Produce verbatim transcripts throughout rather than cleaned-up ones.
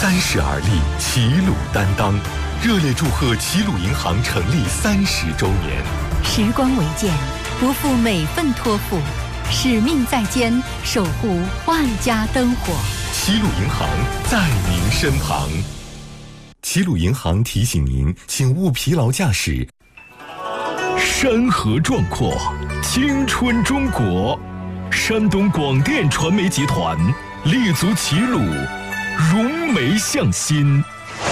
三十而立，齐鲁担当。热烈祝贺齐鲁银行成立三十周年。 时光为鉴，不负每份托付，使命在肩，守护万家灯火。 齐鲁银行在您身旁。齐鲁银行提醒您，请勿疲劳驾驶。 山河壮阔，青春中国。山东广电传媒集团立足齐鲁，融媒向心，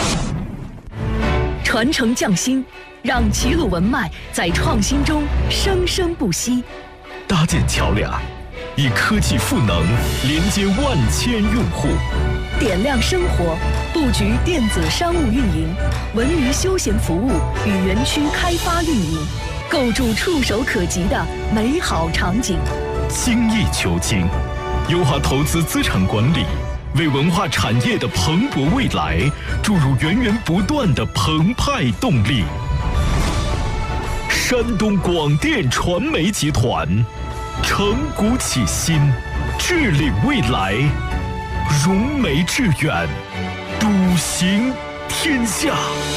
传承匠心，让齐鲁文脉在创新中生生不息。 搭建桥梁，以科技赋能连接万千用户。 点亮生活，布局电子商务运营、文娱休闲服务与园区开发运营，构筑触手可及的美好场景。 精益求精，优化投资资产管理，为文化产业的蓬勃未来注入源源不断的澎湃动力。山东广电传媒集团，承古启新，致力未来，融媒致远，笃行天下。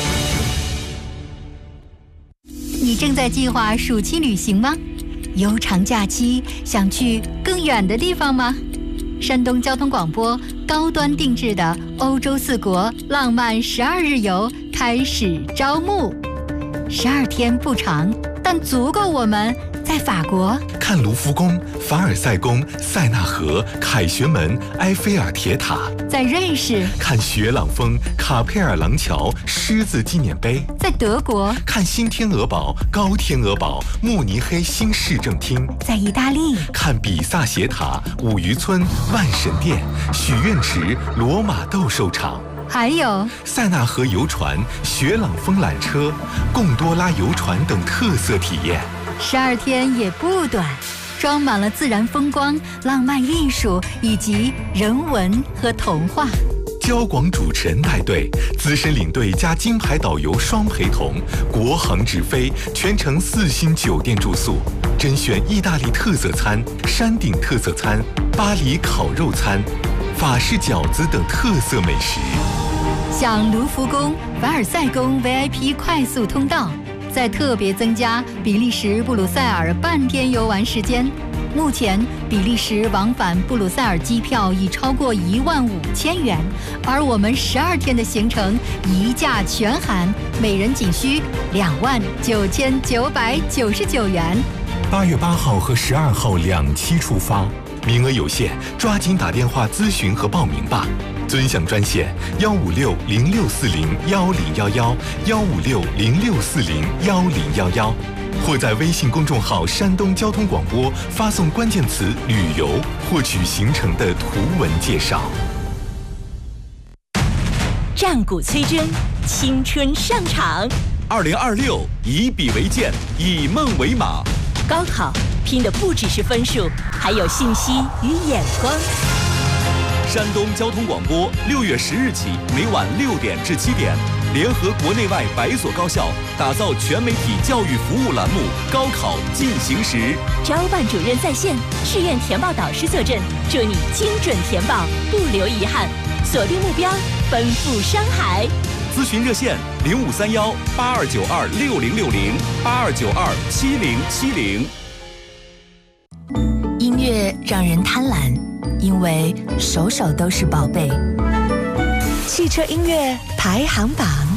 你正在计划暑期旅行吗？悠长假期想去更远的地方吗？山东交通广播高端定制的欧洲四国浪漫十二日游开始招募，十二天不长，但足够我们在法国看卢浮宫、凡尔赛宫、塞纳河、凯旋门、埃菲尔铁塔； 在瑞士看雪朗峰、卡佩尔廊桥、狮子纪念碑； 在德国看新天鹅堡、高天鹅堡、慕尼黑新市政厅； 在意大利看比萨斜塔、五渔村、万神殿、许愿池、罗马斗兽场。 还有塞纳河游船、雪朗峰缆车、贡多拉游船等特色体验。 十二天也不短，装满了自然风光、浪漫艺术以及人文和童话。 交广主持人带队，资深领队加金牌导游双陪同，国航直飞，全程四星酒店住宿，甄选意大利特色餐、山顶特色餐、巴黎烤肉餐、法式饺子等特色美食。 像卢浮宫、凡尔赛宫 V I P 快速通道，再特别增加比利时布鲁塞尔半天游玩时间。目前比利时往返布鲁塞尔机票已超过一万五千元，而我们十二天的行程一价全含，每人仅需两万九千九百九十九元。 八月八号和十二号两期出发，名额有限，抓紧打电话咨询和报名吧。尊享专线幺五六零六四零幺零幺幺幺五六零六四零幺零幺幺，或在微信公众号山东交通广播发送关键词旅游，获取行程的图文介绍。 战鼓催真，青春上场。 二零二六，以笔为鉴，以梦为马。 高考拼的不只是分数，还有信息与眼光。 山东交通广播六月十日起，每晚六点至七点，联合国内外百所高校，打造全媒体教育服务栏目《高考进行时》。 招办主任在线，志愿填报导师坐镇，祝你精准填报，不留遗憾。锁定目标，奔赴山海。 咨询热线零五三幺八二九二六零六零八二九二七零七零。 音乐让人贪婪，因为首首都是宝贝。汽车音乐排行榜。